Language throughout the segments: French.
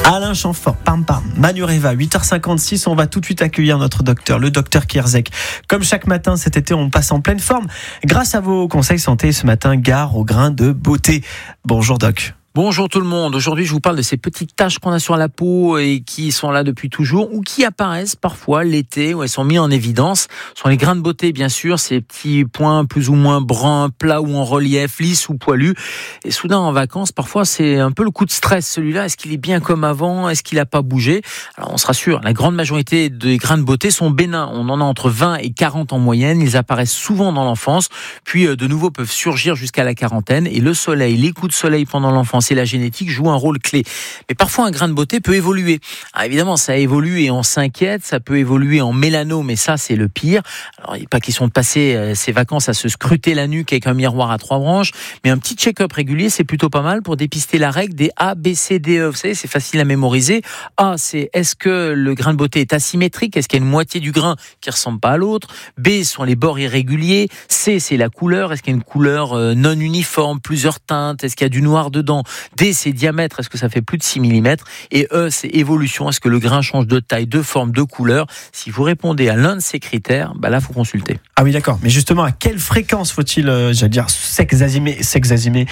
Alain Chamfort, pam pam, Manureva, 8h56, on va tout de suite accueillir notre docteur, le docteur Kierzek. Comme chaque matin cet été, on passe en pleine forme. Grâce à vos conseils santé, ce matin, gare au grain de beauté. Bonjour doc. Bonjour tout le monde. Aujourd'hui, je vous parle de ces petites taches qu'on a sur la peau et qui sont là depuis toujours ou qui apparaissent parfois l'été où elles sont mises en évidence. Ce sont les grains de beauté, bien sûr, ces petits points plus ou moins bruns, plats ou en relief, lisses ou poilus. Et soudain, en vacances, parfois, c'est un peu le coup de stress, celui-là. Est-ce qu'il est bien comme avant? Est-ce qu'il n'a pas bougé? Alors, on se rassure, la grande majorité des grains de beauté sont bénins. On en a entre 20 et 40 en moyenne. Ils apparaissent souvent dans l'enfance, puis de nouveau peuvent surgir jusqu'à la quarantaine. Et le soleil, les coups de soleil pendant l'enfance et la génétique jouent un rôle clé. Mais parfois, un grain de beauté peut évoluer. Alors évidemment, ça évolue et on s'inquiète. Ça peut évoluer en mélanome, et ça, c'est le pire. Alors, il n'est pas question de passer ses vacances à se scruter la nuque avec un miroir à 3 branches, mais un petit check-up régulier, c'est plutôt pas mal pour dépister la règle des A, B, C, D, E. Vous savez, c'est facile à mémoriser. A, c'est est-ce que le grain de beauté est asymétrique? Est-ce qu'il y a une moitié du grain qui ressemble pas à l'autre? B, sont les bords irréguliers. C, c'est la couleur. Est-ce qu'il y a une couleur non uniforme, plusieurs teintes? Est-ce qu'il y a du noir dedans? D, c'est diamètre, est-ce que ça fait plus de 6 mm? Et E, c'est évolution, est-ce que le grain change de taille, de forme, de couleur? Si vous répondez à l'un de ces critères, là, il faut consulter. Ah oui, d'accord. Mais justement, à quelle fréquence faut-il, s'examiner? C'est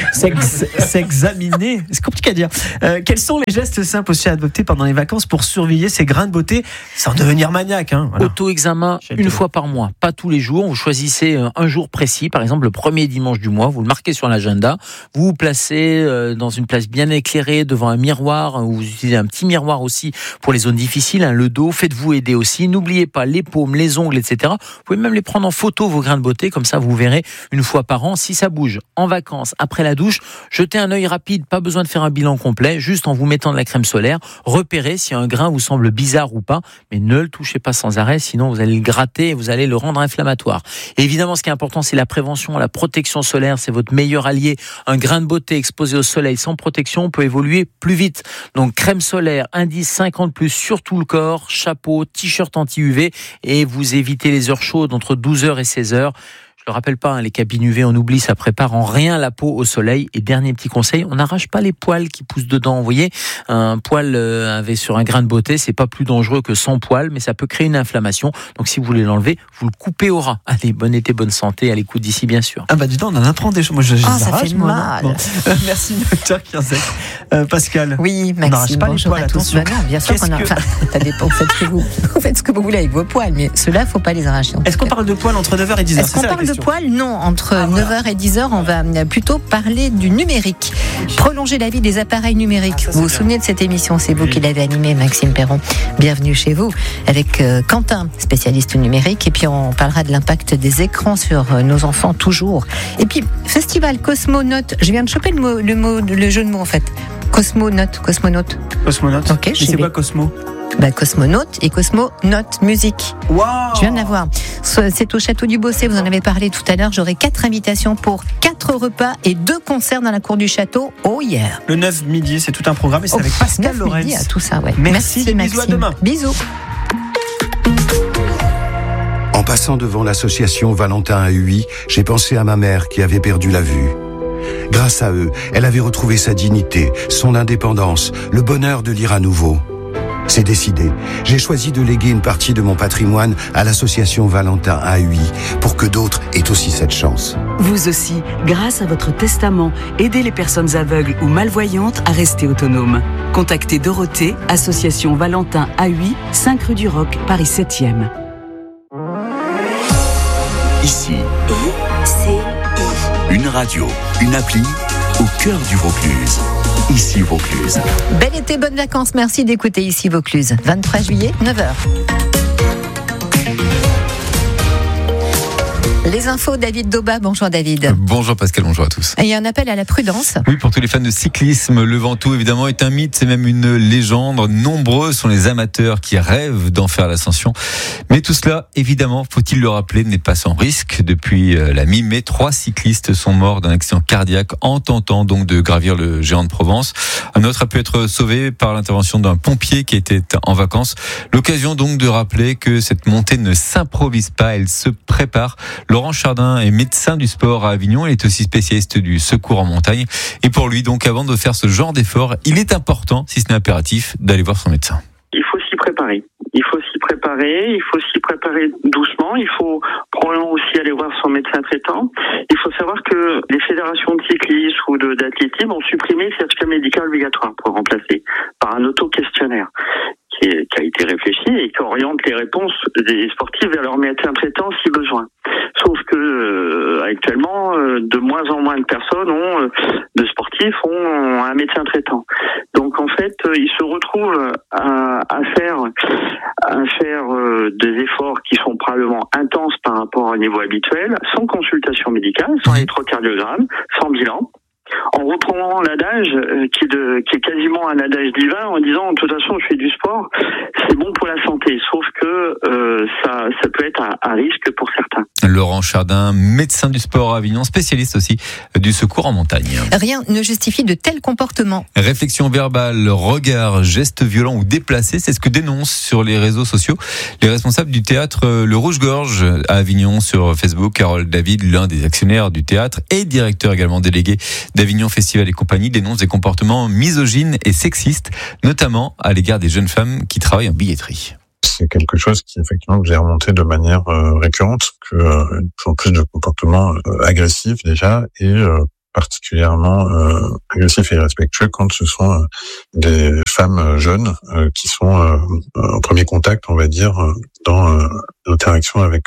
compliqué à dire. Quels sont les gestes simples aussi à adopter pendant les vacances pour surveiller ces grains de beauté sans devenir maniaque, hein? Voilà. Auto-examen une fois par mois, pas tous les jours. Vous choisissez un jour précis, par exemple le premier dimanche du mois, vous le marquez sur l'agenda, vous vous placez dans une place bien éclairée devant un miroir, vous utilisez un petit miroir aussi pour les zones difficiles, le dos, faites-vous aider aussi. N'oubliez pas les paumes, les ongles, etc. Vous pouvez même les prendre en photo, vos grains de beauté, comme ça vous verrez une fois par an. Si ça bouge en vacances, après la douche, jetez un œil rapide, pas besoin de faire un bilan complet, juste en vous mettant de la crème solaire, repérez si un grain vous semble bizarre ou pas, mais ne le touchez pas sans arrêt, sinon vous allez le gratter et vous allez le rendre inflammatoire. Et évidemment, ce qui est important, c'est la prévention, la protection solaire, c'est votre meilleur allié. Un grain de beauté exposé au soleil sans protection peut évoluer plus vite. Donc crème solaire, indice 50+, sur tout le corps, chapeau, t-shirt anti-UV, et vous évitez les heures chaudes entre 12h et 16h. Je ne le rappelle pas, les cabines UV, on oublie, ça prépare en rien la peau au soleil. Et dernier petit conseil, on n'arrache pas les poils qui poussent dedans. Vous voyez, un poil sur un grain de beauté, c'est pas plus dangereux que sans poil, mais ça peut créer une inflammation. Donc si vous voulez l'enlever, vous le coupez au ras. Allez, bon été, bonne santé, à l'écoute d'ici, bien sûr. Ah dis donc, on en apprend des choses. Moi, ça fait mal. Bon. Merci, docteur Kierzek. Pascal. Oui, Maxime, on n'arrache pas les poils, attention. Bien sûr qu'on a. Ça dépend, vous faites ce que vous voulez avec vos poils, mais ceux-là, faut pas les arracher. Est-ce qu'on parle de poils entre 9h et 10h? Est-ce qu'on parle de poils? Non, entre 9h et 10h, on va plutôt parler du numérique. Prolonger la vie des appareils numériques. Vous vous souvenez de cette émission? C'est vous qui l'avez animée, Maxime Perron. Bienvenue chez vous, avec Quentin, spécialiste numérique. Et puis on parlera de l'impact des écrans sur nos enfants, toujours. Et puis, festival Cosmonaute. Je viens de choper le jeu de mots, en fait. Cosmonaute. Ok, c'est quoi Cosmo? Cosmonaute et Cosmonaute musique. Wow. Je viens de l'avoir. C'est au Château du Bossé, vous en avez parlé tout à l'heure. J'aurai 4 invitations pour 4 repas et 2 concerts dans la cour du château. Oh yeah. Le 9 midi, c'est tout un programme et c'est avec Pascal Lorenz. Tout ça, ouais. Merci bisous, à demain. Bisous. En passant devant l'association Valentin à Huy, j'ai pensé à ma mère qui avait perdu la vue. Grâce à eux, elle avait retrouvé sa dignité, son indépendance, le bonheur de lire à nouveau. C'est décidé. J'ai choisi de léguer une partie de mon patrimoine à l'association Valentin à Huy pour que d'autres aient aussi cette chance. Vous aussi, grâce à votre testament, aidez les personnes aveugles ou malvoyantes à rester autonomes. Contactez Dorothée, association Valentin à Huy, 5 rue du Roc, Paris 7e. Ici, une radio, une appli au cœur du Vaucluse. Ici Vaucluse. Bel été, bonnes vacances. Merci d'écouter Ici Vaucluse. 23 juillet, 9h. Les infos, David Dauba. Bonjour David. Bonjour Pascal, bonjour à tous. Et il y a un appel à la prudence. Oui, pour tous les fans de cyclisme, le Ventoux évidemment est un mythe, c'est même une légende. Nombreux sont les amateurs qui rêvent d'en faire l'ascension. Mais tout cela, évidemment, faut-il le rappeler, n'est pas sans risque. Depuis la mi-mai, 3 cyclistes sont morts d'un accident cardiaque en tentant donc de gravir le géant de Provence. Un autre a pu être sauvé par l'intervention d'un pompier qui était en vacances. L'occasion donc de rappeler que cette montée ne s'improvise pas, elle se prépare. Laurent Chardin est médecin du sport à Avignon. Il est aussi spécialiste du secours en montagne. Et pour lui, donc, avant de faire ce genre d'effort, il est important, si ce n'est impératif, d'aller voir son médecin. Il faut s'y préparer. Il faut s'y préparer doucement. Il faut probablement aussi aller voir son médecin traitant. Il faut savoir que les fédérations de cyclisme ou d'athlétisme ont supprimé le certificat médical obligatoire pour remplacer par un auto-questionnaire qui a été réfléchi et qui oriente les réponses des sportifs vers leur médecin traitant si besoin. Sauf que actuellement, de moins en moins de personnes de sportifs ont un médecin traitant. Donc en fait, ils se retrouvent à faire des efforts qui sont probablement intenses par rapport au niveau habituel, sans consultation médicale, sans électrocardiogramme, sans bilan, en reprenant l'adage qui est quasiment un adage divin, en disant de toute façon je fais du sport, c'est bon pour la santé, sauf que ça peut être à risque pour certains. Laurent Chardin, médecin du sport à Avignon, spécialiste aussi du secours en montagne. Rien ne justifie de tels comportements. Réflexion verbale, regard, gestes violents ou déplacés, c'est ce que dénoncent sur les réseaux sociaux les responsables du théâtre Le Rouge-Gorge à Avignon sur Facebook. Carole David, l'un des actionnaires du théâtre et directeur également délégué d'Avignon Festival et compagnie, dénonce des comportements misogynes et sexistes, notamment à l'égard des jeunes femmes qui travaillent en billetterie. C'est quelque chose qui effectivement vous est remonté de manière récurrente, que plus en plus de comportements agressifs déjà et particulièrement agressifs et irrespectueux quand ce sont des femmes jeunes qui sont en premier contact, on va dire, dans l'interaction avec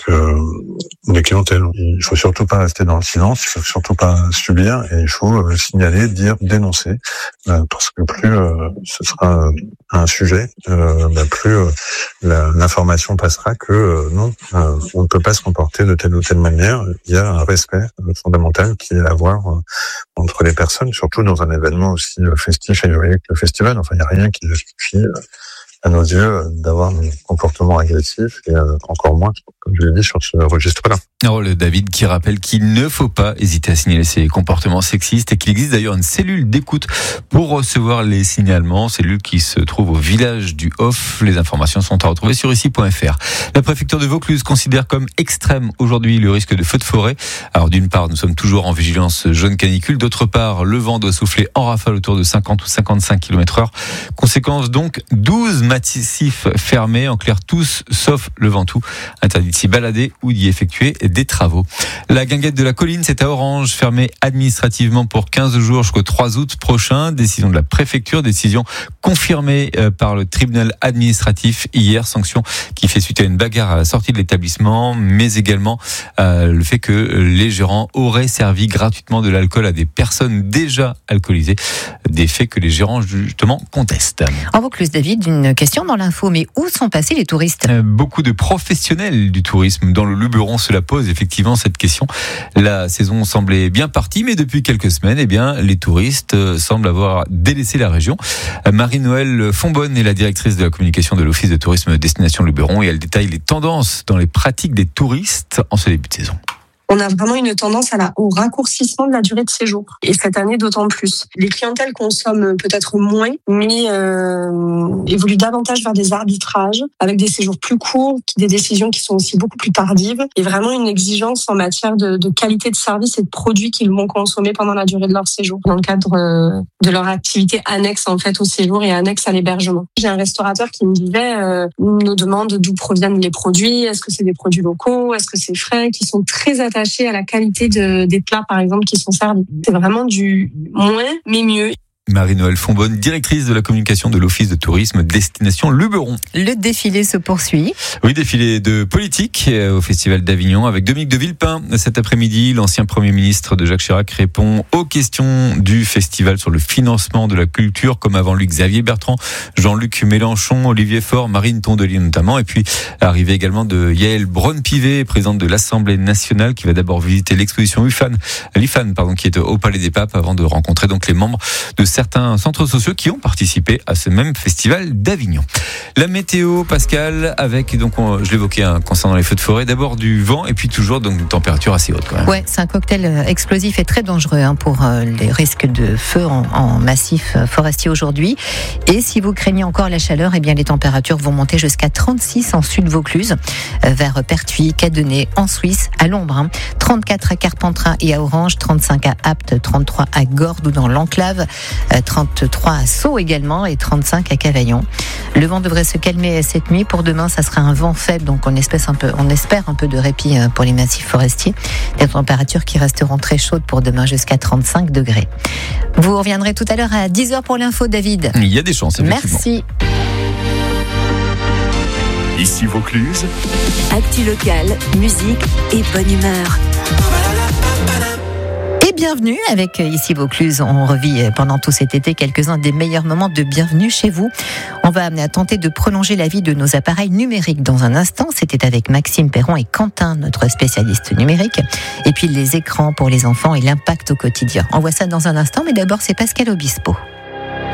les clientèles. Il faut surtout pas rester dans le silence, il faut surtout pas subir et il faut signaler, dire, dénoncer, parce que plus ce sera un sujet, plus l'information passera que non, on ne peut pas se comporter de telle ou telle manière. Il y a un respect fondamental qui est à avoir entre les personnes, surtout dans un événement aussi festif et joyeux que le festival. Enfin, il n'y a rien qui justifie à nos yeux d'avoir un comportement agressif et encore moins, comme je l'ai dit, sur ce registre-là. Carole David qui rappelle qu'il ne faut pas hésiter à signaler ces comportements sexistes et qu'il existe d'ailleurs une cellule d'écoute pour recevoir les signalements, cellule qui se trouve au village du Hof. Les informations sont à retrouver sur ici.fr. La préfecture de Vaucluse considère comme extrême aujourd'hui le risque de feu de forêt. Alors d'une part, nous sommes toujours en vigilance jaune canicule, d'autre part, le vent doit souffler en rafale autour de 50 ou 55 km/h. Conséquence donc, 12 massifs fermés, en clair tous sauf le Ventoux, interdit de s'y balader ou d'y effectuer des travaux. La guinguette de la colline, c'est à Orange, fermée administrativement pour 15 jours jusqu'au 3 août prochain. Décision de la préfecture, décision confirmée par le tribunal administratif hier, sanction qui fait suite à une bagarre à la sortie de l'établissement, mais également le fait que les gérants auraient servi gratuitement de l'alcool à des personnes déjà alcoolisées, des faits que les gérants justement contestent. En Vaucluse, David, une question dans l'info, mais où sont passés les touristes ? Beaucoup de professionnels du tourisme dans le Luberon se la posent effectivement cette question. La saison semblait bien partie, mais depuis quelques semaines, les touristes semblent avoir délaissé la région. Marie-Noëlle Fonbonne est la directrice de la communication de l'Office de tourisme Destination Luberon et elle détaille les tendances dans les pratiques des touristes en ce début de saison. On a vraiment une tendance au raccourcissement de la durée de séjour. Et cette année, d'autant plus. Les clientèles consomment peut-être moins, mais évoluent davantage vers des arbitrages, avec des séjours plus courts, des décisions qui sont aussi beaucoup plus tardives, et vraiment une exigence en matière de qualité de service et de produits qu'ils vont consommer pendant la durée de leur séjour, dans le cadre de leur activité annexe en fait au séjour et annexe à l'hébergement. J'ai un restaurateur qui me disait, nous demande d'où proviennent les produits, est-ce que c'est des produits locaux, est-ce que c'est frais, qui sont très attachés à la qualité des plats, par exemple, qui sont servis. C'est vraiment du moins, mais mieux. Marie-Noëlle Fonbonne, directrice de la communication de l'Office de tourisme Destination Luberon. Le défilé se poursuit. Oui, défilé de politique au Festival d'Avignon avec Dominique de Villepin. Cet après-midi, l'ancien Premier ministre de Jacques Chirac répond aux questions du festival sur le financement de la culture, comme avant lui Xavier Bertrand, Jean-Luc Mélenchon, Olivier Faure, Marine Tondelier notamment, et puis arrivée également de Yael Braun-Pivet, présidente de l'Assemblée nationale, qui va d'abord visiter l'exposition l'IFAN, qui est au Palais des Papes, avant de rencontrer donc les membres de sa certains centres sociaux qui ont participé à ce même festival d'Avignon. La météo, Pascal, avec, donc, je l'évoquais concernant les feux de forêt, d'abord du vent et puis toujours donc, une température assez haute quand même. Ouais, c'est un cocktail explosif et très dangereux pour les risques de feu en massif forestier aujourd'hui. Et si vous craignez encore la chaleur, eh bien les températures vont monter jusqu'à 36 en sud Vaucluse, vers Pertuis, Cadenet, en Suisse, à l'ombre. 34 à Carpentras et à Orange, 35 à Apt, 33 à Gordes ou dans l'Enclave, 33 à Sceaux également et 35 à Cavaillon. Le vent devrait se calmer cette nuit. Pour demain, ça sera un vent faible, donc on espère un peu de répit pour les massifs forestiers. Des températures qui resteront très chaudes pour demain, jusqu'à 35 degrés. Vous reviendrez tout à l'heure à 10h pour l'info, David. Il y a des chances, effectivement. Merci. Ici Vaucluse. Actu locale, musique et bonne humeur. Et bienvenue avec Ici Vaucluse. On revit pendant tout cet été quelques-uns des meilleurs moments de bienvenue chez vous. On va tenter de prolonger la vie de nos appareils numériques dans un instant. C'était avec Maxime Perron et Quentin, notre spécialiste numérique. Et puis les écrans pour les enfants et l'impact au quotidien. On voit ça dans un instant, mais d'abord c'est Pascal Obispo.